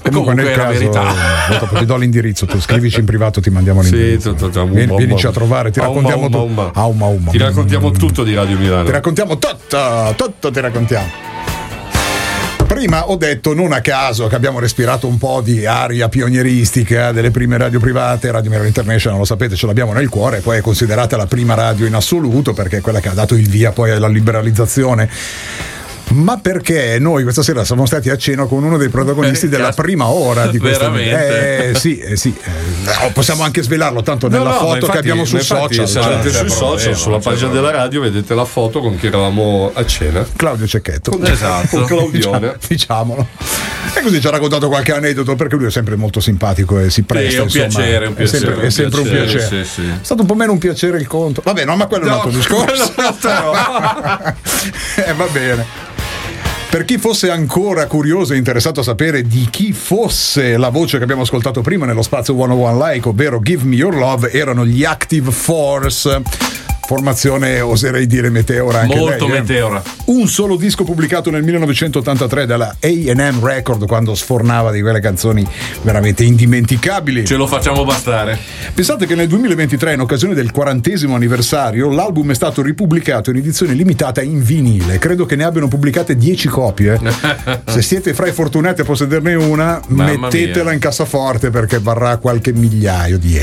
Comunque nel caso, dopo ti do l'indirizzo, tu scrivici in privato, ti mandiamo l'indirizzo. Vienici a trovare, ti raccontiamo tutto. Ti raccontiamo tutto di Radio Milano. Ti raccontiamo tutto ti raccontiamo. Prima ho detto, non a caso, che abbiamo respirato un po' di aria pionieristica delle prime radio private. Radio Milano International, lo sapete, ce l'abbiamo nel cuore, poi è considerata la prima radio in assoluto perché è quella che ha dato il via poi alla liberalizzazione. Ma perché noi questa sera siamo stati a cena con uno dei protagonisti della prima ora di questa sì. Possiamo anche svelarlo, tanto nella foto che abbiamo sul social. Se andate sui social, sulla pagina della radio, vedete la foto con chi eravamo a cena. Claudio Cecchetto. Esatto, con Claudione. Diciamolo. E così ci ha raccontato qualche aneddoto, perché lui è sempre molto simpatico e si presta. È un piacere. È sempre un piacere. Sì. È stato un po' meno un piacere il conto. Vabbè, no, ma quello è un altro discorso. Va bene. Per chi fosse ancora curioso e interessato a sapere di chi fosse la voce che abbiamo ascoltato prima nello spazio 101 Like, ovvero Give Me Your Love, erano gli Active Force. Formazione, oserei dire, meteora anche molto lei, meteora. Un solo disco pubblicato nel 1983 dalla A&M Record, quando sfornava di quelle canzoni veramente indimenticabili. Ce lo facciamo bastare. Pensate che nel 2023, in occasione del 40° anniversario, l'album è stato ripubblicato in edizione limitata in vinile. Credo che ne abbiano pubblicate 10 copie. Se siete fra i fortunati a possederne una, mettetela in cassaforte, perché varrà qualche migliaio di